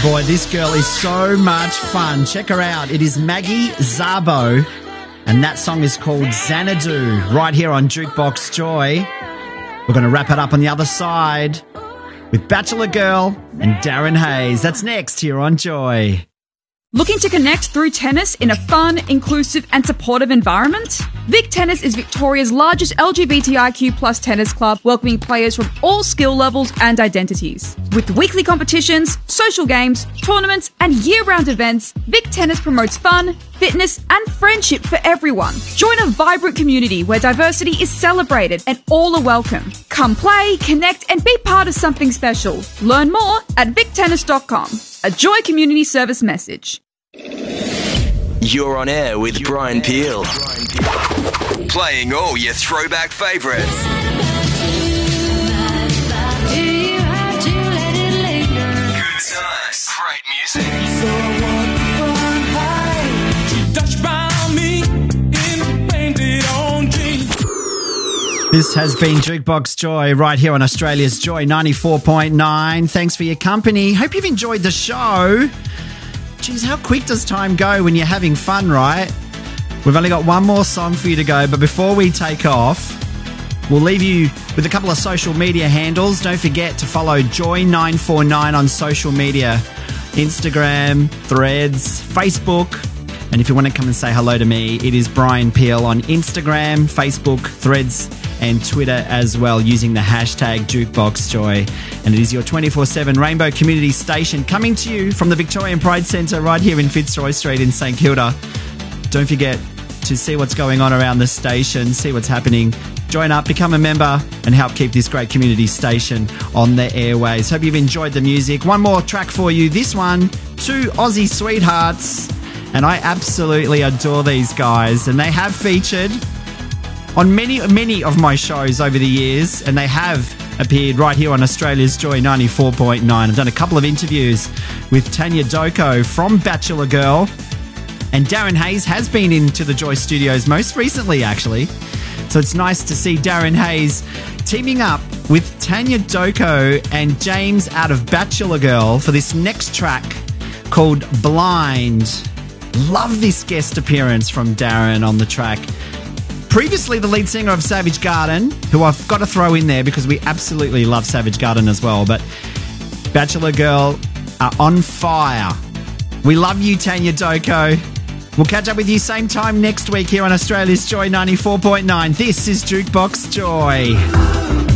Boy, this girl is so much fun. Check her out. It is Maggie Szabo, and that song is called Xanadu, right here on Jukebox Joy. We're going to wrap it up on the other side with Bachelor Girl and Darren Hayes. That's next here on Joy. Looking to connect through tennis in a fun, inclusive and supportive environment? Vic Tennis is Victoria's largest LGBTIQ plus tennis club, welcoming players from all skill levels and identities. With weekly competitions, social games, tournaments and year-round events, Vic Tennis promotes fun, fitness and friendship for everyone. Join a vibrant community where diversity is celebrated and all are welcome. Come play, connect and be part of something special. Learn more at victennis.com. A Joy Community Service message. You're on air with Brian Peel. Playing all your throwback favourites. Good times, great music. This has been Jukebox Joy right here on Australia's Joy 94.9. Thanks for your company. Hope you've enjoyed the show. Geez, how quick does time go when you're having fun, right? We've only got one more song for you to go, but before we take off, we'll leave you with a couple of social media handles. Don't forget to follow Joy949 on social media, Instagram, Threads, Facebook. And if you want to come and say hello to me, it is Brian Peel on Instagram, Facebook, Threads, and Twitter as well, using the hashtag JukeboxJoy. And it is your 24/7 Rainbow Community Station coming to you from the Victorian Pride Centre right here in Fitzroy Street in St Kilda. Don't forget to see what's going on around the station, see what's happening. Join up, become a member, and help keep this great community station on the airways. Hope you've enjoyed the music. One more track for you. This one, two Aussie sweethearts. And I absolutely adore these guys. And they have featured on many of my shows over the years. And they have appeared right here on Australia's Joy 94.9. I've done a couple of interviews with Tanya Doko from Bachelor Girl. And Darren Hayes has been into the Joy Studios most recently, actually. So it's nice to see Darren Hayes teaming up with Tanya Doko and James out of Bachelor Girl for this next track called Blind. Love this guest appearance from Darren on the track. Previously the lead singer of Savage Garden, who I've got to throw in there because we absolutely love Savage Garden as well. But Bachelor Girl are on fire. We love you, Tanya Doko. We'll catch up with you same time next week here on Australia's Joy 94.9. This is Jukebox Joy.